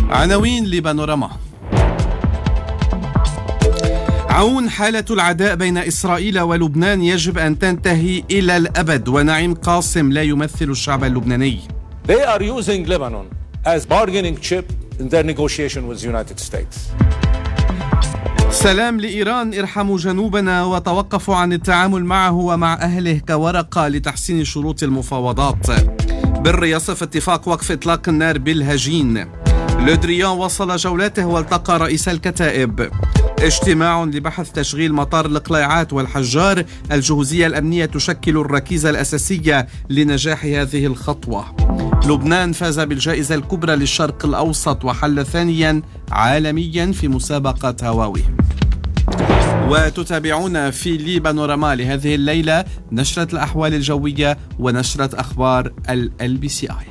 عناوين لبانوراما. عون حالة العداء بين إسرائيل ولبنان يجب أن تنتهي إلى الأبد، ونعيم قاسم لا يمثل الشعب اللبناني. They are using Lebanon as bargaining chip in their negotiation with the United States. سلام لإيران، ارحموا جنوبنا وتوقفوا عن التعامل معه ومع أهله كورقة لتحسين شروط المفاوضات. بر يصف اتفاق وقف إطلاق النار بالهجين. لودريان وصل جولاته والتقى رئيس الكتائب. اجتماع لبحث تشغيل مطار القلايعات والحجار، الجهوزية الأمنية تشكل الركيزة الأساسية لنجاح هذه الخطوة. لبنان فاز بالجائزة الكبرى للشرق الأوسط وحل ثانيا عالميا في مسابقة هواوي. وتتابعون في لي بانوراما لهذه الليلة نشرة الأحوال الجوية ونشرة أخبار الBCI.